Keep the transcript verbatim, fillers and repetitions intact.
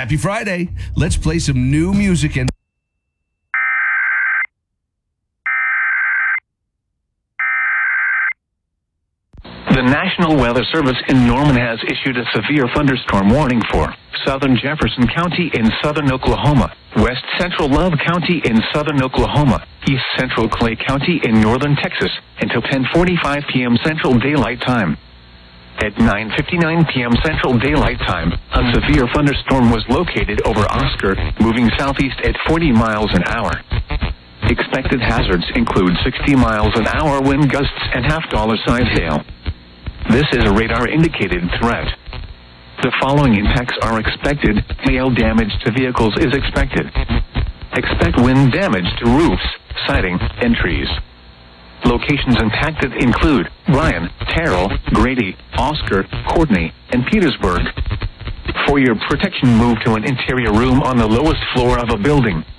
Happy Friday. Let's play some new music and... The National Weather Service in Norman has issued a severe thunderstorm warning for southern Jefferson County in southern Oklahoma, west central Love County in southern Oklahoma, east central Clay County in northern Texas until ten forty-five p.m. Central Daylight Time. At nine fifty-nine p.m. Central Daylight Time, a severe thunderstorm was located over Oscar, moving southeast at forty miles an hour. Expected hazards include sixty miles an hour wind gusts and half-dollar size hail. This is a radar-indicated threat. The following impacts are expected. Hail damage to vehicles is expected. Expect wind damage to roofs, siding, and trees. Locations impacted include Bryan, Terrell, Grady, Oscar, Courtney, and Petersburg. For your protection, move to an interior room on the lowest floor of a building.